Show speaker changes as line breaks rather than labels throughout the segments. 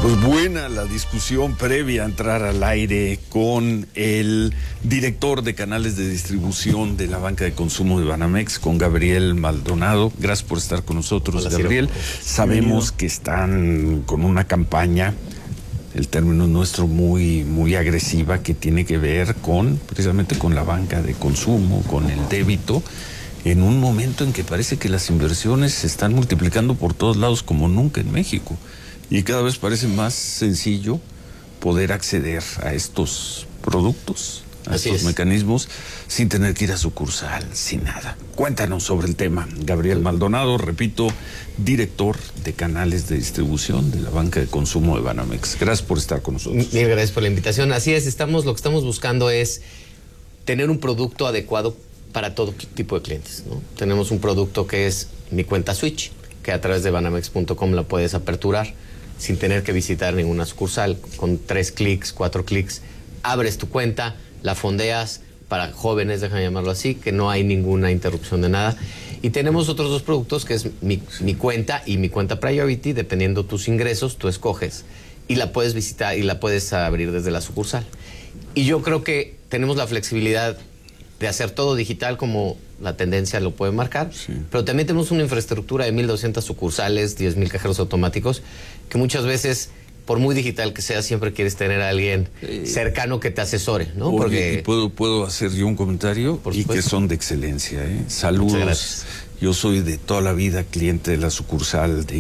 Pues buena la discusión previa a entrar al aire con el director de canales de distribución de la banca de consumo de Banamex, con Gabriel Maldonado. Gracias por estar con nosotros,
hola,
Gabriel. Sabemos que están con una campaña, el término nuestro, muy agresiva, que tiene que ver precisamente con la banca de consumo, con el débito, en un momento en que parece que las inversiones se están multiplicando por todos lados como nunca en México. Y cada vez parece más sencillo poder acceder a estos productos, a estos mecanismos, sin tener que ir a sucursal, sin nada. Cuéntanos sobre el tema. Gabriel Maldonado, repito, director de canales de distribución de la banca de consumo de Banamex. Gracias por estar con nosotros.
Mil gracias por la invitación. Así es, lo que estamos buscando es tener un producto adecuado para todo tipo de clientes, ¿no? Tenemos un producto que es mi cuenta Switch, que a través de banamex.com la puedes aperturar sin tener que visitar ninguna sucursal. Con 3 clics, 4 clics, abres tu cuenta, la fondeas para jóvenes, déjame llamarlo así, que no hay ninguna interrupción de nada. Y tenemos otros 2 productos, que es mi cuenta y mi cuenta Priority. Dependiendo tus ingresos, tú escoges y la puedes visitar y la puedes abrir desde la sucursal. Y yo creo que tenemos la flexibilidad de hacer todo digital, como la tendencia lo puede marcar, pero también tenemos una infraestructura de 1,200 sucursales, 10,000 cajeros automáticos, que muchas veces, por muy digital que sea, siempre quieres tener a alguien cercano que te asesore, ¿no?
Porque ¿puedo hacer yo un comentario?
Por
y
supuesto.
que son de excelencia, ¿eh? Saludos.
Muchas gracias.
Yo soy de toda la vida cliente de la sucursal de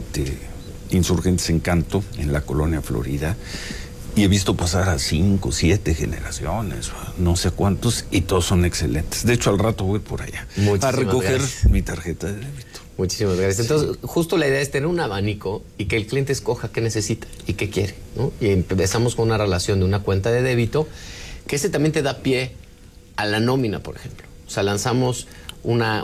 Insurgentes Encanto, en la colonia Florida. Y he visto pasar a 5, 7 generaciones, no sé cuántos, y todos son excelentes. De hecho, al rato voy por allá a recoger mi tarjeta de débito.
Muchísimas gracias. Entonces, justo la idea es tener un abanico y que el cliente escoja qué necesita y qué quiere, ¿no? Y empezamos con una relación de una cuenta de débito, que ese también te da pie a la nómina, por ejemplo. O sea, lanzamos una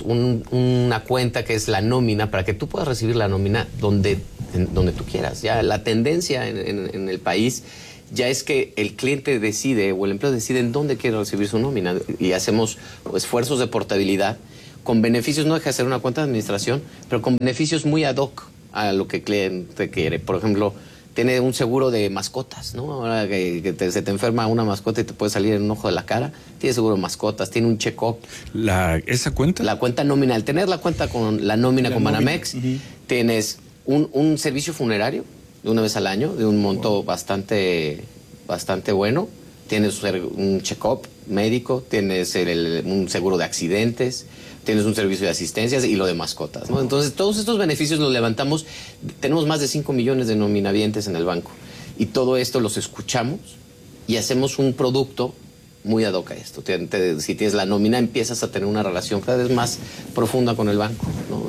cuenta que es la nómina, para que tú puedas recibir la nómina donde tú quieras. Ya la tendencia en el país ya es que el cliente decide, o el empleado decide en dónde quiere recibir su nómina, y hacemos esfuerzos de portabilidad con beneficios. No deja de ser una cuenta de administración, pero con beneficios muy ad hoc a lo que el cliente quiere. Por ejemplo, tiene un seguro de mascotas, ¿no? Ahora que se te enferma una mascota y te puede salir en un ojo de la cara, tiene seguro de mascotas, tiene un check-up.
¿Esa cuenta?
La cuenta nómina. Al tener la cuenta con la nómina con Banamex, tienes un servicio funerario de una vez al año, de un monto bastante bueno. Tienes un check-up médico, tienes un seguro de accidentes, tienes un servicio de asistencias y lo de mascotas, ¿no? Entonces, todos estos beneficios los levantamos. Tenemos más de 5 millones de nominavientes en el banco. Y todo esto los escuchamos y hacemos un producto muy ad hoc a esto. Si tienes la nómina, empiezas a tener una relación cada vez más profunda con el banco, ¿no?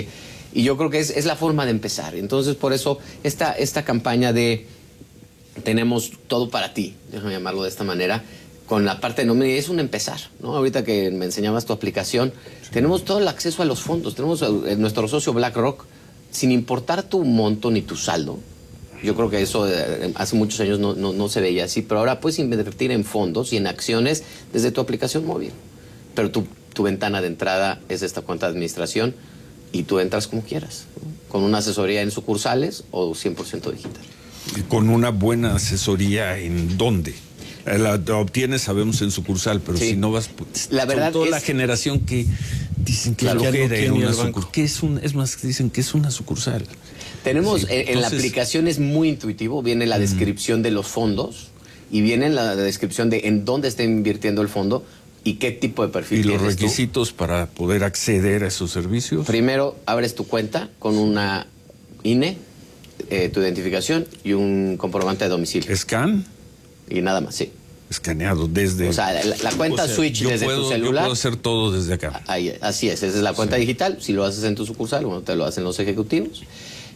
Y yo creo que es la forma de empezar. Entonces, por eso, esta campaña de tenemos todo para ti, déjame llamarlo de esta manera, con la parte de nómina, es un empezar, ¿no? Ahorita que me enseñabas tu aplicación, tenemos todo el acceso a los fondos. Tenemos nuestro socio BlackRock, sin importar tu monto ni tu saldo. Yo creo que eso hace muchos años no se veía así, pero ahora puedes invertir en fondos y en acciones desde tu aplicación móvil. Pero tu ventana de entrada es esta cuenta de administración y tú entras como quieras, ¿no? Con una asesoría en sucursales o 100% digital.
Con una buena asesoría, ¿en dónde? La obtienes, sabemos, en sucursal, pero si no vas, pues,
la verdad
toda la generación que dicen que flojera ir a una sucursal. Es más, dicen que es una sucursal.
Tenemos, en la aplicación es muy intuitivo, viene la descripción de los fondos y viene la descripción de en dónde está invirtiendo el fondo y qué tipo de perfil tienes tú.
¿Y los requisitos para poder acceder a esos servicios?
Primero, abres tu cuenta con una INE, tu identificación y un comprobante de domicilio.
¿Scan?
Y nada más, sí.
Escaneado desde...
O sea, la cuenta Switch desde tu celular.
Yo puedo hacer todo desde acá.
Así es, esa es la cuenta digital. Si lo haces en tu sucursal, bueno, te lo hacen los ejecutivos.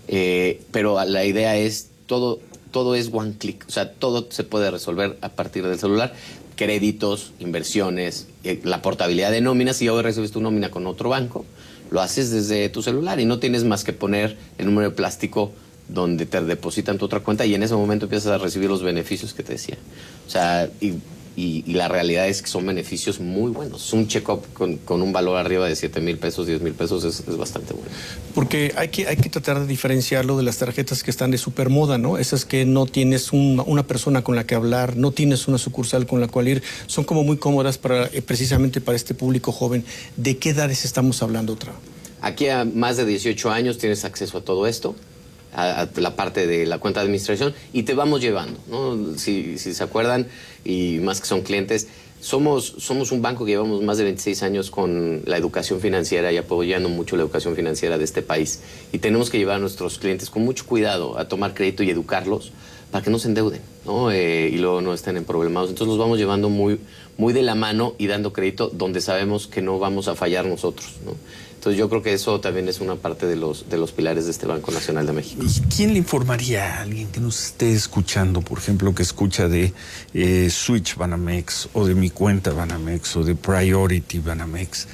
Pero la idea es, todo es one click. O sea, todo se puede resolver a partir del celular. Créditos, inversiones, la portabilidad de nóminas. Si hoy recibes tu nómina con otro banco, lo haces desde tu celular y no tienes más que poner el número de plástico donde te depositan tu otra cuenta y en ese momento empiezas a recibir los beneficios que te decía. O sea, y y la realidad es que son beneficios muy buenos. Un check-up con un valor arriba de 7,000 pesos, 10,000 pesos es bastante bueno.
Porque hay que tratar de diferenciarlo de las tarjetas que están de supermoda, ¿no? Esas que no tienes una persona con la que hablar, no tienes una sucursal con la cual ir, son como muy cómodas precisamente para este público joven. ¿De qué edades estamos hablando, otra?
Aquí a más de 18 años tienes acceso a todo esto, a la parte de la cuenta de administración, y te vamos llevando, ¿no? Si se acuerdan, y más que son clientes, somos un banco que llevamos más de 26 años con la educación financiera y apoyando mucho la educación financiera de este país. Y tenemos que llevar a nuestros clientes con mucho cuidado a tomar crédito y educarlos para que no se endeuden, ¿no? Y luego no estén en problemas. Entonces los vamos llevando muy de la mano y dando crédito donde sabemos que no vamos a fallar nosotros, ¿no? Entonces yo creo que eso también es una parte de los pilares de este Banco Nacional de México.
¿Y quién le informaría a alguien que nos esté escuchando, por ejemplo, que escucha de Switch Banamex, o de Mi Cuenta Banamex, o de Priority Banamex?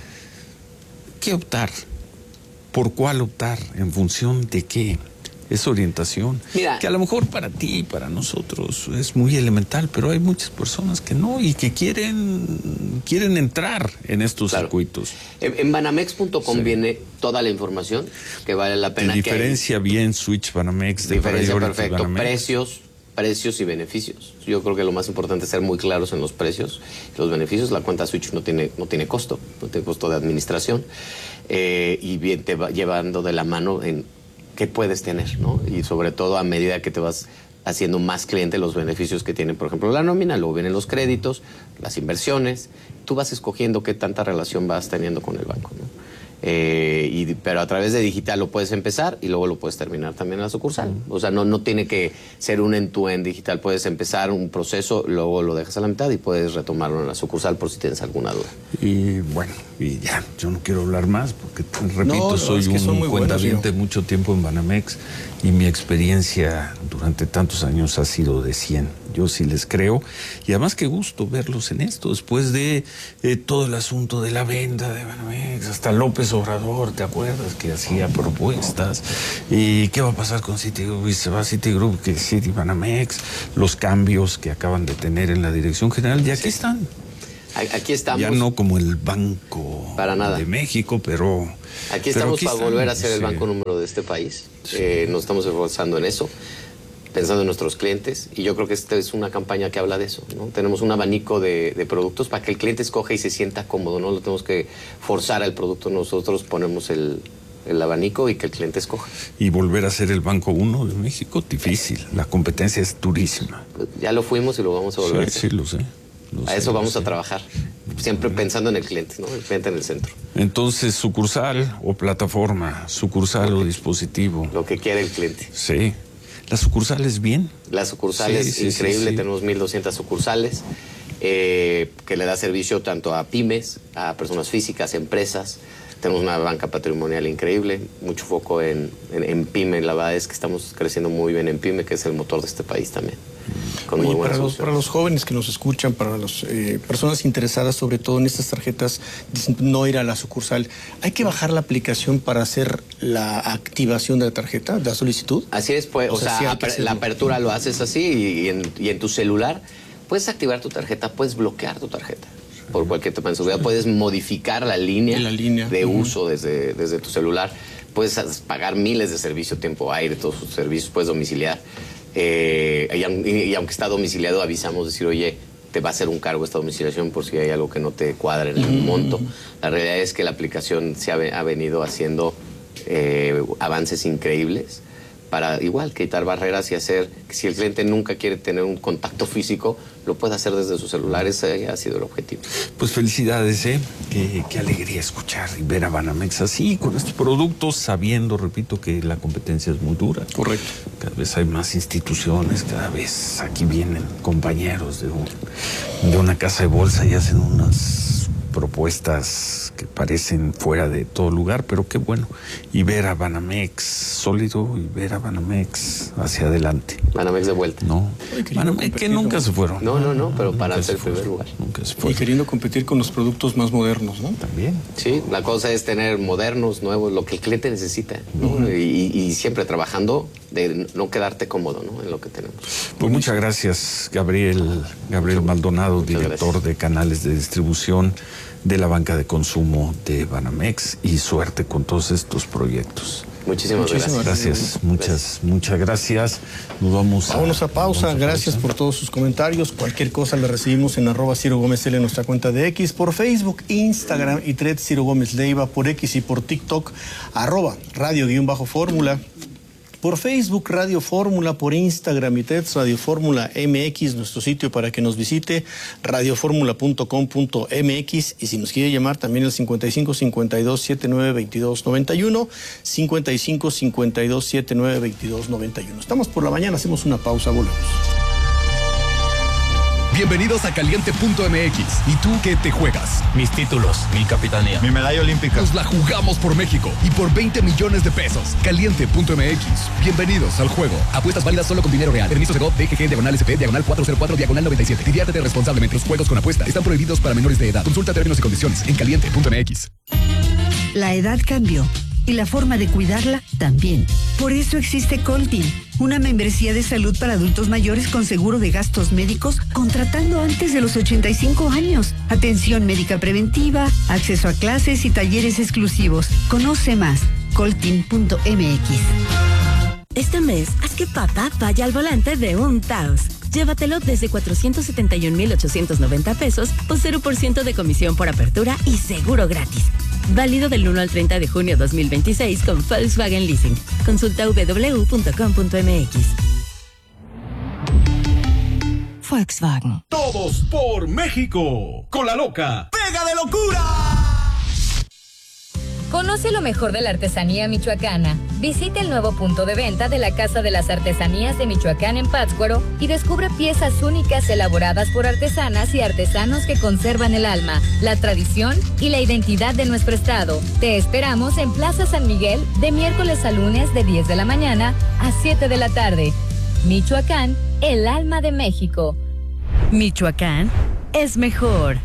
¿Qué optar? ¿Por cuál optar? ¿En función de qué? Es orientación.
Mira,
que a lo mejor para ti y para nosotros es muy elemental, pero hay muchas personas que no y que quieren entrar en estos circuitos.
En banamex.com viene toda la información que vale la pena.
Diferencia bien Switch Banamex de
diferencia
Priority
perfecto.
Banamex.
Precios y beneficios. Yo creo que lo más importante es ser muy claros en los precios y los beneficios. La cuenta Switch no tiene costo, no tiene costo de administración, y bien te va llevando de la mano en qué puedes tener, ¿no? Y sobre todo a medida que te vas haciendo más cliente, los beneficios que tiene, por ejemplo, la nómina, luego vienen los créditos, las inversiones, tú vas escogiendo qué tanta relación vas teniendo con el banco, ¿no? Pero a través de digital lo puedes empezar y luego lo puedes terminar también en la sucursal. O sea, no tiene que ser un end-to-end digital. Puedes empezar un proceso, luego lo dejas a la mitad y puedes retomarlo en la sucursal por si tienes alguna duda.
Y bueno, y ya, yo no quiero hablar más porque, repito, soy un cuentaviente mucho tiempo en Banamex y mi experiencia durante tantos años ha sido de 100. Yo sí les creo, y además qué gusto verlos en esto, después de todo el asunto de la venta de Banamex, hasta López Obrador, ¿te acuerdas? Que hacía propuestas, y qué va a pasar con Citigroup, y se va a Citigroup, que Citi Banamex, los cambios que acaban de tener en la dirección general, y aquí están.
Aquí estamos.
Ya no como el Banco
para nada
de México, pero...
Aquí estamos para volver a ser el banco número de este país. Nos estamos esforzando en eso, pensando en nuestros clientes, y yo creo que esta es una campaña que habla de eso, ¿no? Tenemos un abanico de productos para que el cliente escoja y se sienta cómodo, no lo tenemos que forzar al producto, nosotros ponemos el abanico y que el cliente escoja.
Y volver a ser el Banco 1 de México, difícil, la competencia es durísima.
Ya lo fuimos y lo vamos a volver a hacer.
Sí, lo sé.
A eso vamos a trabajar, siempre pensando en el cliente, ¿no? El cliente en el centro.
Entonces, sucursal o plataforma, sucursal o dispositivo.
Lo que quiere el cliente.
Sí. ¿La sucursal es bien?
La sucursal es increíble, tenemos 1,200 sucursales, que le da servicio tanto a pymes, a personas físicas, empresas. Tenemos una banca patrimonial increíble, mucho foco en pyme. La verdad es que estamos creciendo muy bien en pyme, que es el motor de este país también.
Oye, para los jóvenes que nos escuchan, para las personas interesadas sobre todo en estas tarjetas, no ir a la sucursal, ¿hay que bajar la aplicación para hacer la activación de la tarjeta, de la solicitud?
Así es, pues, la apertura lo haces así, y en tu celular puedes activar tu tarjeta, puedes bloquear tu tarjeta por cualquier tema de seguridad, puedes modificar la línea de uso desde tu celular, puedes pagar miles de servicios, tiempo aire, todos sus servicios, puedes domiciliar. Y aunque está domiciliado, avisamos, decir, oye, te va a hacer un cargo esta domiciliación por si hay algo que no te cuadra en el monto. La realidad es que la aplicación se ha venido haciendo avances increíbles para igual quitar barreras y hacer que si el cliente nunca quiere tener un contacto físico, lo puede hacer desde su celular. Ese ha sido el objetivo.
Pues felicidades, qué alegría escuchar y ver a Banamex así, con estos productos, sabiendo, repito, que la competencia es muy dura.
Correcto.
Cada vez hay más instituciones, cada vez aquí vienen compañeros de una casa de bolsa y hacen unas propuestas que parecen fuera de todo lugar, pero qué bueno. Y ver a Banamex sólido y ver a Banamex hacia adelante.
Banamex de vuelta.
No, Banamex que nunca se fueron.
No, pero para ser el primer lugar.
Nunca se fueron.
Y queriendo competir con los productos más modernos, ¿no?
También.
Sí, la cosa es tener modernos, nuevos, lo que el cliente necesita, ¿no? Y siempre trabajando de no quedarte cómodo, ¿no? En lo que tenemos.
Pues muchas gracias, Gabriel Maldonado, director de canales de distribución de la banca de consumo de Banamex, y suerte con todos estos proyectos.
Muchísimas gracias.
Muchas gracias.
Vámonos a pausa. Gracias por todos sus comentarios. Cualquier cosa la recibimos en @CiroGómezL en nuestra cuenta de X, por Facebook, Instagram y Thread Ciro Gómez Leiva, por X y por TikTok, @radio_fórmula. Por Facebook, Radio Fórmula, por Instagram y Threads, Radio Fórmula MX, nuestro sitio para que nos visite, radioformula.com.mx, y si nos quiere llamar también el 55 52 79 22 91, 55 52 79 22 91. Estamos por la mañana, hacemos una pausa, volvemos.
Bienvenidos a Caliente.mx. ¿Y tú qué te juegas?
Mis títulos, mi capitanía,
mi medalla olímpica. Nos la jugamos por México y por 20 millones de pesos. Caliente.mx. Bienvenidos al juego. Apuestas válidas solo con dinero real. Permiso de GOV, DGG, /SP, /404, /97. Diviértete responsablemente. Los juegos con apuesta están prohibidos para menores de edad. Consulta términos y condiciones en Caliente.mx.
La edad cambió y la forma de cuidarla también. Por eso existe Coltin, una membresía de salud para adultos mayores con seguro de gastos médicos, contratando antes de los 85 años. Atención médica preventiva, acceso a clases y talleres exclusivos. Conoce más, coltin.mx.
Este mes, haz que papá vaya al volante de un Taos. Llévatelo desde 471,890 pesos o 0% de comisión por apertura y seguro gratis. Válido del 1 al 30 de junio 2026 con Volkswagen Leasing. Consulta www.com.mx.
Volkswagen.
Todos por México. Con la loca. ¡Pega de locura!
Conoce lo mejor de la artesanía michoacana. Visite el nuevo punto de venta de la Casa de las Artesanías de Michoacán en Pátzcuaro y descubre piezas únicas elaboradas por artesanas y artesanos que conservan el alma, la tradición y la identidad de nuestro estado. Te esperamos en Plaza San Miguel de miércoles a lunes de 10 de la mañana a 7 de la tarde. Michoacán, el alma de México.
Michoacán es mejor.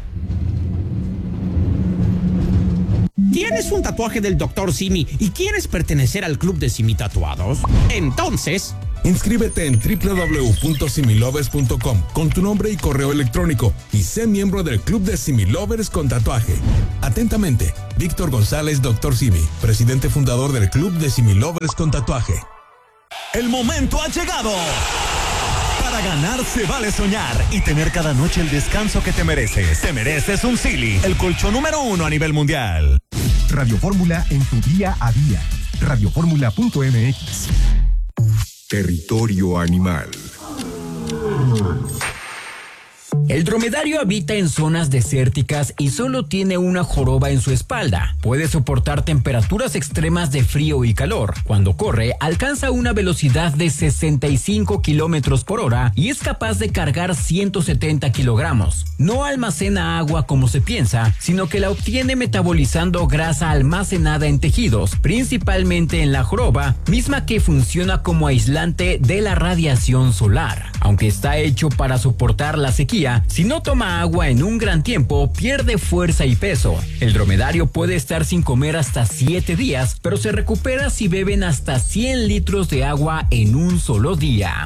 ¿Tienes un tatuaje del Dr. Simi y quieres pertenecer al club de Simi Tatuados? Entonces,
inscríbete en www.similovers.com con tu nombre y correo electrónico y sé miembro del club de Similovers con tatuaje. Atentamente, Víctor González, Dr. Simi, presidente fundador del club de Similovers con tatuaje.
El momento ha llegado. Para ganar se vale soñar y tener cada noche el descanso que te mereces. Te mereces un Silly, el colchón número 1 a nivel mundial.
Radio Fórmula en tu día a día. Radioformula.mx. Territorio animal.
el dromedario habita en zonas desérticas y solo tiene una joroba en su espalda. Puede soportar temperaturas extremas de frío y calor. Cuando corre, alcanza una velocidad de 65 kilómetros por hora y es capaz de cargar 170 kilogramos. No almacena agua como se piensa, sino que la obtiene metabolizando grasa almacenada en tejidos, principalmente en la joroba, misma que funciona como aislante de la radiación solar. Aunque está hecho para soportar la sequía, si no toma agua en un gran tiempo, pierde fuerza y peso. El dromedario puede estar sin comer hasta 7 días, pero se recupera si beben hasta 100 litros de agua en un solo día.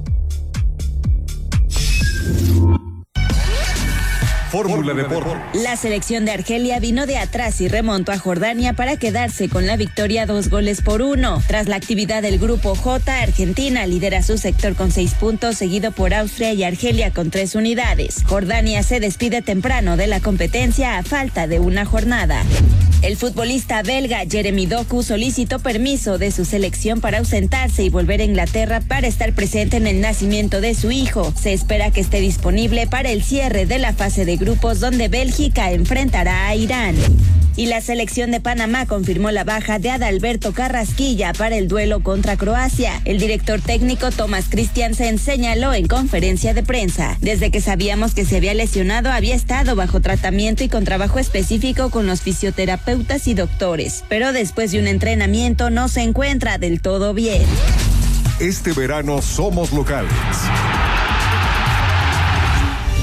Fórmula Deportes.
La selección de Argelia vino de atrás y remontó a Jordania para quedarse con la victoria 2-1. Tras la actividad del grupo J, Argentina lidera su sector con 6 puntos, seguido por Austria y Argelia con 3 unidades. Jordania se despide temprano de la competencia a falta de una jornada. El futbolista belga Jeremy Doku solicitó permiso de su selección para ausentarse y volver a Inglaterra para estar presente en el nacimiento de su hijo. Se espera que esté disponible para el cierre de la fase de grupos donde Bélgica enfrentará a Irán. Y la selección de Panamá confirmó la baja de Adalberto Carrasquilla para el duelo contra Croacia. El director técnico Thomas Christiansen señaló en conferencia de prensa: desde que sabíamos que se había lesionado, había estado bajo tratamiento y con trabajo específico con los fisioterapeutas y doctores, pero después de un entrenamiento no se encuentra del todo bien.
Este verano somos locales.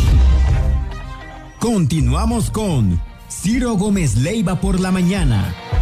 Continuamos con Ciro Gómez Leiva por la mañana.